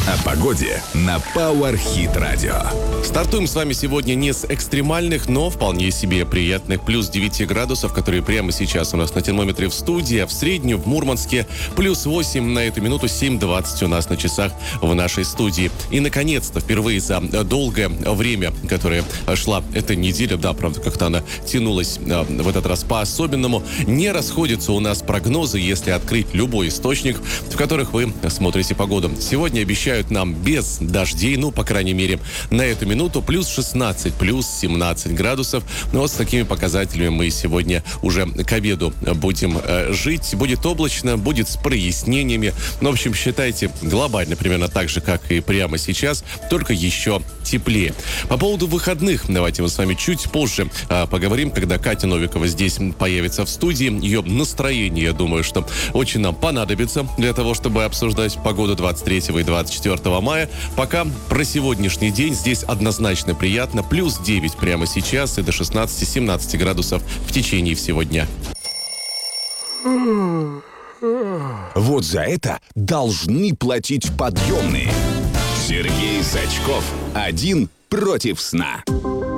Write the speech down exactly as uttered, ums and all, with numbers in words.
О погоде на Power Hit Radio. Стартуем с вами сегодня не с экстремальных, но вполне себе приятных плюс девять градусов, которые прямо сейчас у нас на термометре в студии, а в среднем в Мурманске плюс восемь на эту минуту, семь двадцать у нас на часах в нашей студии. И, наконец-то, впервые за долгое время, которое шла эта неделя, да, правда, как-то она тянулась в этот раз по-особенному, не расходятся у нас прогнозы, если открыть любой источник, в которых вы смотрите погоду. Сегодня обещают нам без дождей, ну, по крайней мере, на эту минуту плюс шестнадцать, плюс семнадцать градусов. Но вот с такими показателями мы сегодня уже к обеду будем э, жить. Будет облачно, будет с прояснениями. Ну, в общем, считайте глобально примерно так же, как и прямо сейчас, только еще теплее. По поводу выходных давайте мы с вами чуть позже э, поговорим, когда Катя Новикова здесь появится в студии. Ее настроение, я думаю, что очень нам понадобится для того, чтобы обсуждать погоду двадцать третьего и двадцать четвёртого мая. Пока про сегодняшний день здесь однозначно приятно. Плюс девять прямо сейчас и до шестнадцати-семнадцати градусов в течение всего дня. Вот за это должны платить подъемные. Сергей Сачков. Один против сна.